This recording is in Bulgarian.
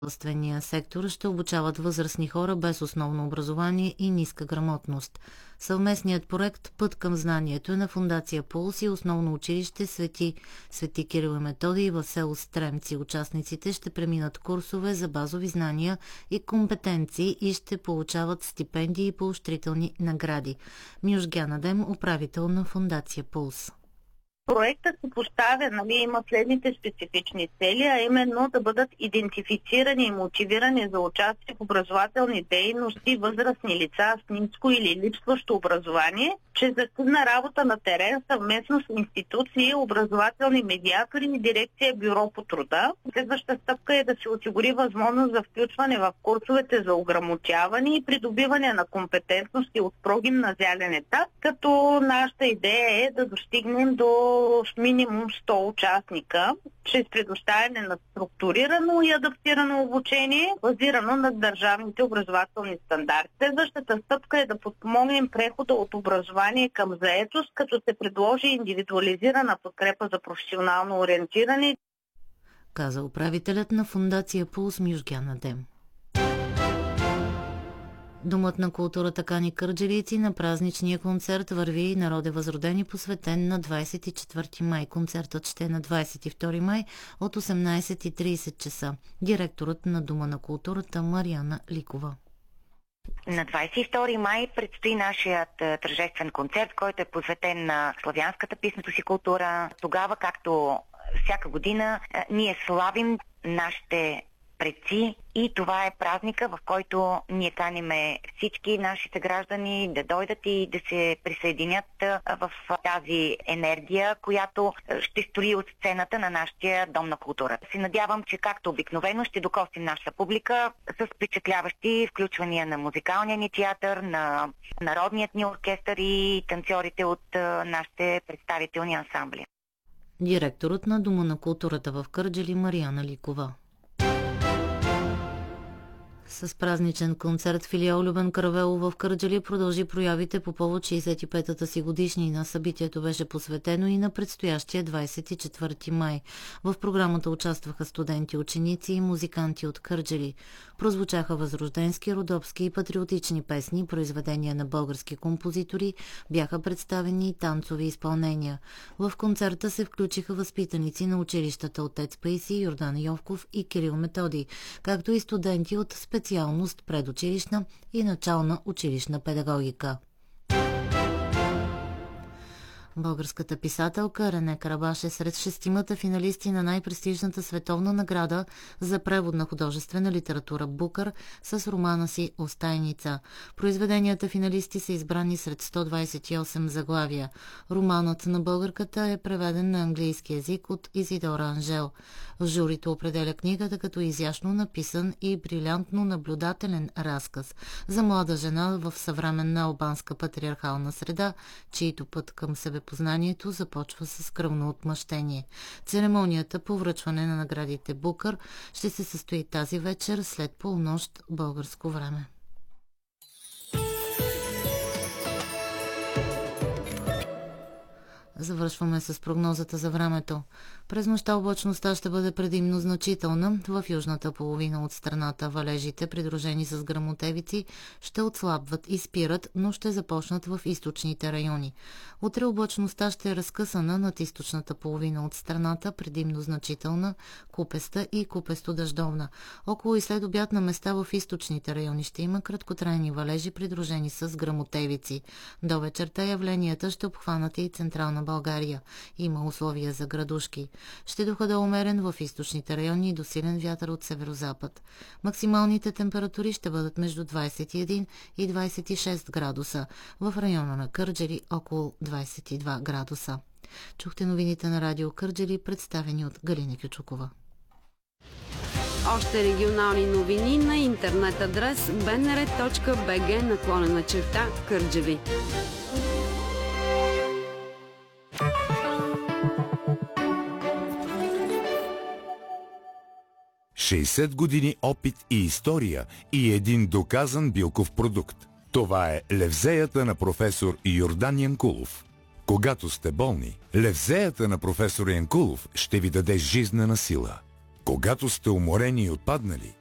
Правителствения сектор ще обучават възрастни хора без основно образование и ниска грамотност. Съвместният проект "Път към знанието" е на Фондация Пулс и Основно училище Свети Кирил и Методий в село Стремци. Участниците ще преминат курсове за базови знания и компетенции и ще получават стипендии и поощрителни награди. Мюжгян Адем, управител на Фондация Пулс. Проектът се поставя, има следните специфични цели, а именно да бъдат идентифицирани и мотивирани за участие в образователни дейности възрастни лица с ниско или липсващо образование, чрез активна работа на терен съвместно с институции, образователни медиатори и дирекция Бюро по труда. Следваща стъпка е да се осигури възможност за включване в курсовете за ограмотяване и придобиване на компетентности от прогимназиален етап, като нашата идея е да достигнем до минимум 100 участника, чрез предоставяне на структурирано и адаптирано обучение, базирано на държавните образователни стандарти. Следващата стъпка е да подпомогнем прехода от образование към заетост, като се предложи индивидуализирана подкрепа за професионално ориентиране, каза управителят на Фондация Пулс Мюжгян Адем. Домът на културата кани кърджалийци на празничния концерт "Върви, народе възродени", посветен на 24 май. Концертът ще е на 22 май от 18:30 часа. Директорът на Дома на културата Мариана Ликова. На 22 май предстои нашият тържествен концерт, който е посветен на славянската писменост и култура. Тогава, както всяка година, ние славим нашите предци и това е празника, в който ние каниме всички наши съграждани да дойдат и да се присъединят в тази енергия, която ще строи от сцената на нашия Дом на култура. Се надявам, че както обикновено ще докосим нашата публика с впечатляващи включвания на музикалния ни театър, на народният ни оркестър и танцорите от нашите представителни ансамбли. Директорът на Дома на културата в Кърджали Мариана Ликова. С празничен концерт филиал Любен Каравелов в Кърджали продължи проявите по повод 65-та си годишнина. Събитието беше посветено и на предстоящия 24 май. В програмата участваха студенти, ученици и музиканти от Кърджали. Прозвучаха възрожденски, родопски и патриотични песни, произведения на български композитори, бяха представени и танцови изпълнения. В концерта се включиха възпитаници на училищата Отец Паисий, Йордан Йовков и Кирил Методий, както и студенти от специалност предучилищна и начална училищна педагогика. Българската писателка Рене Карабаш е сред 6-мата финалисти на най-престижната световна награда за превод на художествена литература Букър с романа си "Остайница". Произведенията финалисти са избрани сред 128 заглавия. Романът на българката е преведен на английски език от Изидора Анжел. Журито определя книгата като изящно написан и брилянтно наблюдателен разказ за млада жена в съвременна албанска патриархална среда, чийто път към себепознанието започва с кръвно отмъщение. Церемонията по връчване на наградите Букър ще се състои тази вечер след полунощ българско време. Завършваме с прогнозата за времето. През нощта облачността ще бъде предимно значителна. В южната половина от страната валежите, придружени с гръмотевици, ще отслабват и спират, но ще започнат в източните райони. Утре облачността ще е разкъсана над източната половина от страната, предимно значителна, купеста и купесто-дъждовна. Около и след обяд на места в източните райони ще има краткотрайни валежи, придружени с гръмотевици. До вечерта явленията ще обхванат и централна България. Има условия за градушки. Ще дохода умерен в източните райони и до силен вятър от северозапад. Максималните температури ще бъдат между 21 и 26 градуса. В района на Кърджали около 22 градуса. Чухте новините на радио Кърджали, представени от Галина Кючукова. Още регионални новини на интернет адрес bnr.bg/Кърджали. 60 години опит и история и един доказан билков продукт. Това е левзеята на професор Йордан Янкулов. Когато сте болни, левзеята на професор Янкулов ще ви даде жизнена сила. Когато сте уморени и отпаднали,